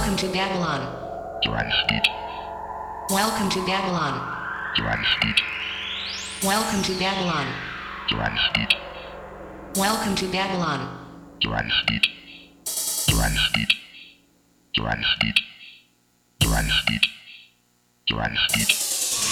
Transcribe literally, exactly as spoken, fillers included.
Welcome to Babylon. Transmit. Welcome to Babylon. Transmit. Welcome to Babylon. Transmit. Welcome to Babylon. Transmit. Transmit. Transmit. Transmit. Transmit.